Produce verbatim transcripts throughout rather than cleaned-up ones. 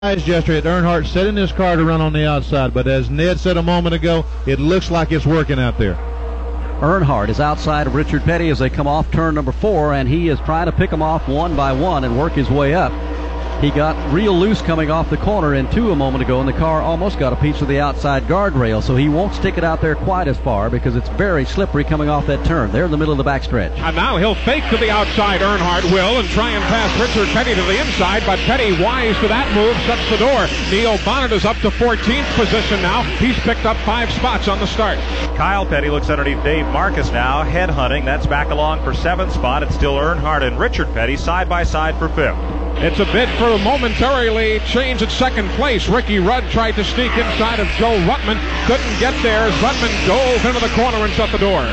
Yesterday, Earnhardt setting his car to run on the outside, but as Ned said a moment ago, it looks like it's working out there. Earnhardt is outside of Richard Petty as they come off turn number four, and he is trying to pick them off one by one and work his way up. He got real loose coming off the corner in two a moment ago, and the car almost got a piece of the outside guardrail, so he won't stick it out there quite as far because it's very slippery coming off that turn. They're in the middle of the backstretch. And now he'll fake to the outside, Earnhardt will, and try and pass Richard Petty to the inside, but Petty, wise to that move, shuts the door. Neil Bonnet is up to fourteenth position now. He's picked up five spots on the start. Kyle Petty looks underneath Dave Marcus now, head hunting. That's back along for seventh spot. It's still Earnhardt and Richard Petty side by side for fifth. It's a bid for a momentarily change at second place. Ricky Rudd tried to sneak inside of Joe Ruttman. Couldn't get there as Ruttman dove into the corner and shut the door.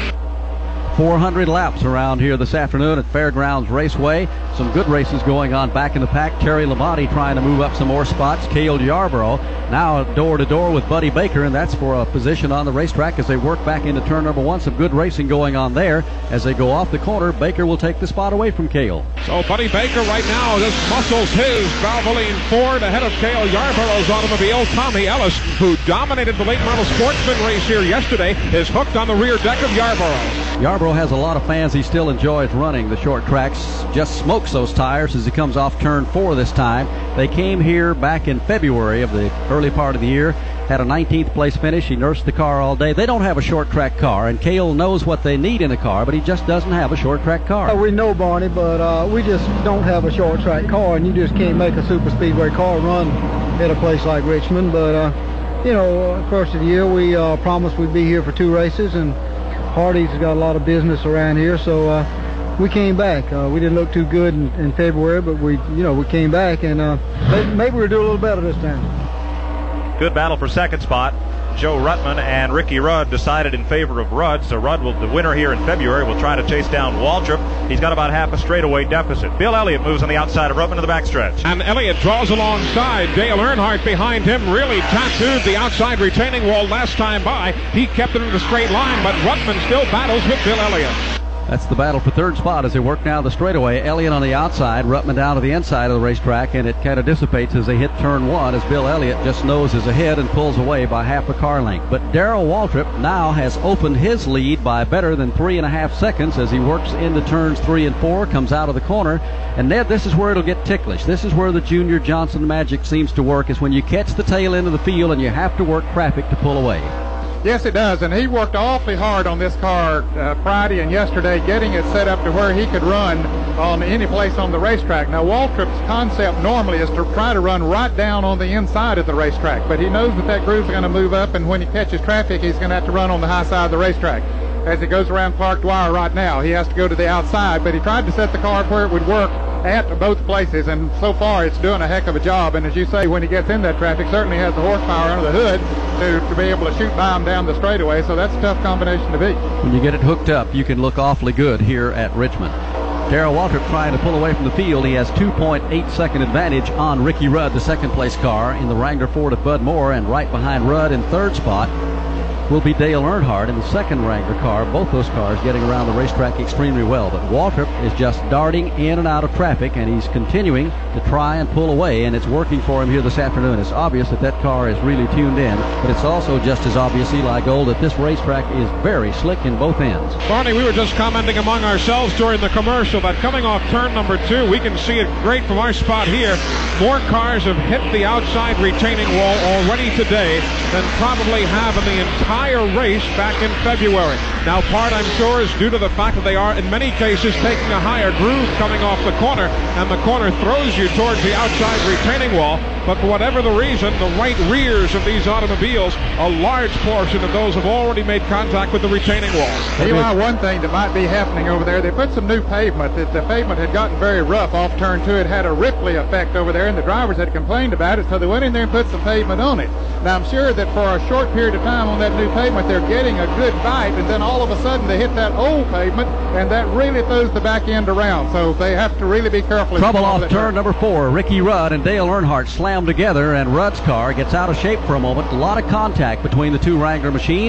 four hundred laps around here this afternoon at Fairgrounds Raceway. Some good races going on back in the pack. Terry Labonte trying to move up some more spots. Cale Yarborough now door to door with Buddy Baker, and that's for a position on the racetrack as they work back into turn number one. Some good racing going on there. As they go off the corner, Baker will take the spot away from Cale. So Buddy Baker right now just muscles his Valvoline Ford ahead of Cale Yarborough's automobile. Tommy Ellis, who dominated the late model sportsman race here yesterday, is hooked on the rear deck of Yarborough. Yarborough has a lot of fans. He still enjoys running the short tracks. Just smokes those tires as he comes off turn four this time. They came here back in February of the early part of the year. Had a nineteenth place finish. He nursed the car all day. They don't have a short track car, and Cale knows what they need in a car, but he just doesn't have a short track car. Uh, we know, Barney, but uh, we just don't have a short track car, and you just can't make a super speedway car run at a place like Richmond. But uh, you know, first of the year we uh, promised we'd be here for two races, and Hardy's got a lot of business around here, so uh, we came back. Uh, we didn't look too good in, in February, but we, you know, we came back, and uh, maybe, maybe we'll do a little better this time. Good battle for second spot. Joe Ruttman and Ricky Rudd decided in favor of Rudd, so Rudd, will, the winner here in February, will try to chase down Waltrip. He's got about half a straightaway deficit. Bill Elliott moves on the outside of Ruttman to the backstretch. And Elliott draws alongside. Dale Earnhardt behind him really tattooed the outside retaining wall last time by. He kept it in the straight line, but Ruttman still battles with Bill Elliott. That's the battle for third spot as they work now the straightaway. Elliott on the outside, Ruttman down to the inside of the racetrack, and it kind of dissipates as they hit turn one as Bill Elliott just noses ahead and pulls away by half a car length. But Darrell Waltrip now has opened his lead by better than three and a half seconds as he works into turns three and four, comes out of the corner. And Ned, this is where it'll get ticklish. This is where the Junior Johnson magic seems to work, is when you catch the tail end of the field and you have to work traffic to pull away. Yes, it does, and he worked awfully hard on this car uh, Friday and yesterday, getting it set up to where he could run on any place on the racetrack. Now, Waltrip's concept normally is to try to run right down on the inside of the racetrack, but he knows that that groove's going to move up, and when he catches traffic, he's going to have to run on the high side of the racetrack. As he goes around Clark Dwyer right now, he has to go to the outside, but he tried to set the car up where it would work at both places, and so far it's doing a heck of a job. And as you say, when he gets in that traffic, certainly has the horsepower under the hood to, to be able to shoot by him down the straightaway, so that's a tough combination to beat. When you get it hooked up, you can look awfully good here at Richmond. Darrell Waltrip trying to pull away from the field. He has two point eight second advantage on Ricky Rudd, the second place car in the Wrangler Ford of Bud Moore, and right behind Rudd in third spot will be Dale Earnhardt in the second Wrangler car. Both those cars getting around the racetrack extremely well. But Waltrip is just darting in and out of traffic, and he's continuing to try and pull away, and it's working for him here this afternoon. It's obvious that that car is really tuned in, but it's also just as obvious, Eli Gold, that this racetrack is very slick in both ends. Barney, we were just commenting among ourselves during the commercial that coming off turn number two, we can see it great from our spot here. More cars have hit the outside retaining wall already today than probably have in the entire race back in February. Now, part, I'm sure, is due to the fact that they are, in many cases, taking a higher groove coming off the corner, and the corner throws you towards the outside retaining wall. But for whatever the reason, the right rears of these automobiles, a large portion of those have already made contact with the retaining walls. Eli, one thing that might be happening over there, they put some new pavement. The, the pavement had gotten very rough off turn two. It had a ripply effect over there, and the drivers had complained about it, so they went in there and put some pavement on it. Now, I'm sure that for a short period of time on that new pavement, they're getting a good bite, and then all of a sudden they hit that old pavement, and that really throws the back end around, so they have to really be careful. Trouble off turn number four. Ricky Rudd and Dale Earnhardt slam together, and Rudd's car gets out of shape for a moment. A lot of contact between the two Wrangler machines.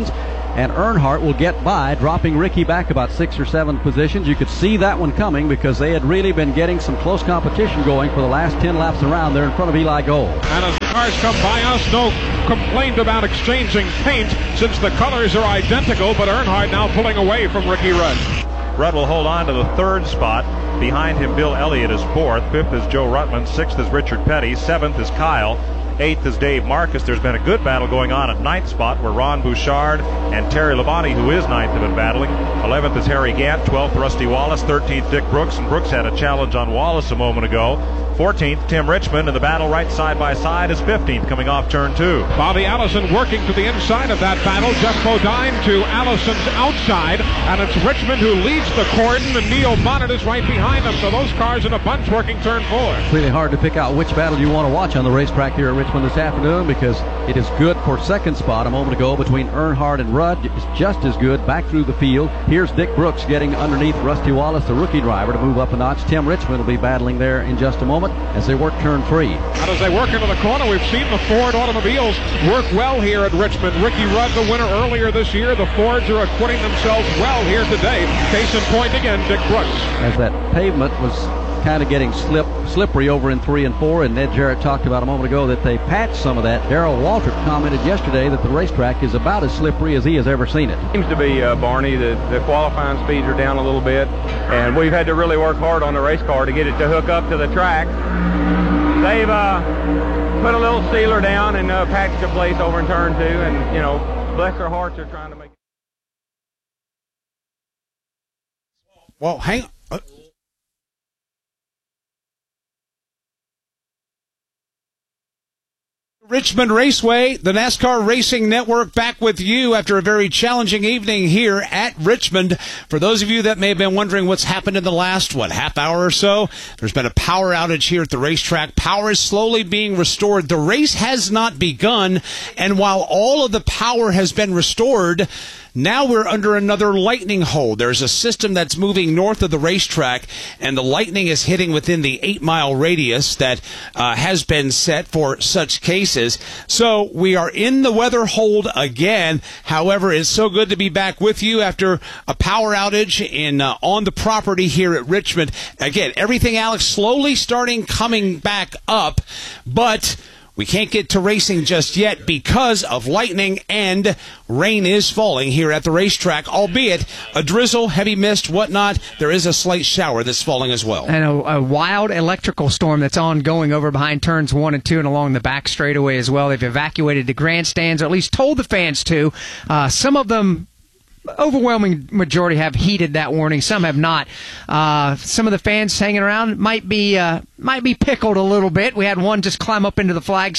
and Earnhardt will get by, dropping Ricky back about six or seven positions. You could see that one coming because they had really been getting some close competition going for the last ten laps around there in front of Eli Gold. And as the cars come by us, no complaint about exchanging paint since the colors are identical, but Earnhardt now pulling away from Ricky Rudd. Rudd will hold on to the third spot. Behind him, Bill Elliott is fourth. Fifth is Joe Ruttman. Sixth is Richard Petty. Seventh is Kyle. Eighth is Dave Marcus. There's been a good battle going on at ninth spot where Ron Bouchard and Terry Labonte, who is ninth, have been battling. eleventh is Harry Gant. twelfth, Rusty Wallace. thirteenth, Dick Brooks. And Brooks had a challenge on Wallace a moment ago. fourteenth, Tim Richmond, and the battle right side by side is fifteenth, coming off turn two. Bobby Allison working to the inside of that battle. Jeff Bodine to Allison's outside, and it's Richmond who leads the cordon, and Neil Bonnet is right behind him. So those cars in a bunch working turn four. It's really hard to pick out which battle you want to watch on the racetrack here at Richmond this afternoon because it is good for second spot a moment ago between Earnhardt and Rudd. It's just as good back through the field. Here's Dick Brooks getting underneath Rusty Wallace, the rookie driver, to move up a notch. Tim Richmond will be battling there in just a moment as they work turn three. And as they work into the corner, we've seen the Ford automobiles work well here at Richmond. Ricky Rudd, the winner earlier this year. The Fords are acquitting themselves well here today. Case in point again, Dick Brooks. As that pavement was kind of getting slip, slippery over in three and four, and Ned Jarrett talked about a moment ago that they patched some of that. Darrell Waltrip commented yesterday that the racetrack is about as slippery as he has ever seen it. Seems to be, uh, Barney, the, the qualifying speeds are down a little bit, and we've had to really work hard on the race car to get it to hook up to the track. They've uh, put a little sealer down and uh, patched a place over in turn two, and, you know, bless their hearts, they're trying to make it. Well, hang on. Uh, Richmond Raceway, the NASCAR Racing Network, back with you after a very challenging evening here at Richmond. For those of you that may have been wondering what's happened in the last, what, half hour or so, there's been a power outage here at the racetrack. Power is slowly being restored. The race has not begun, and while all of the power has been restored, now we're under another lightning hold. There's a system that's moving north of the racetrack, and the lightning is hitting within the eight-mile radius that uh, has been set for such cases. So we are in the weather hold again. However, it's so good to be back with you after a power outage in uh, on the property here at Richmond. Again, everything, Alex, slowly starting coming back up, but we can't get to racing just yet because of lightning, and rain is falling here at the racetrack, albeit a drizzle, heavy mist, whatnot. There is a slight shower that's falling as well. And a, a wild electrical storm that's ongoing over behind turns one and two and along the back straightaway as well. They've evacuated the grandstands, or at least told the fans to. Uh, some of them, overwhelming majority, have heeded that warning. Some have not. Uh, some of the fans hanging around might be uh, might be pickled a little bit. We had one just climb up into the flag